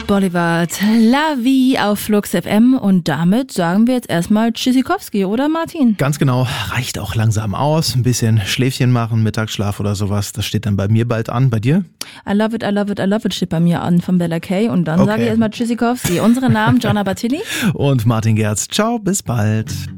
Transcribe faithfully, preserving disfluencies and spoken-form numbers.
Boulevard, La Vie auf Flux F M und damit sagen wir jetzt erstmal Tschüssikowski, oder Martin? Ganz genau, reicht auch langsam aus, ein bisschen Schläfchen machen, Mittagsschlaf oder sowas, das steht dann bei mir bald an, bei dir? I love it, I love it, I love it steht bei mir an von Bella Kay und dann okay. sage ich erstmal Tschüssikowski. Unsere Namen, Jonna Bartilli und Martin Gerz. Ciao, bis bald.